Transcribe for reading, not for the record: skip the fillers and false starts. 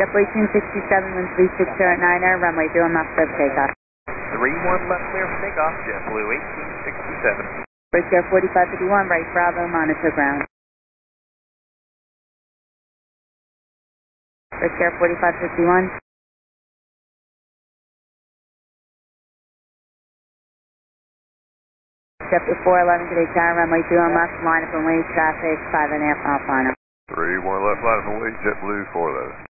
JetBlue 267, wind 3609er, runway 21 left, clear for takeoff. 31 left, clear for takeoff, JetBlue 1867. Bridge Air 4551, right Bravo, monitor ground. Bridge Air 4551. JetBlue 411, good day, tower, runway 21 left, line up and wait, traffic, 5.5 mile final. 31 left, line up and wait, JetBlue 411.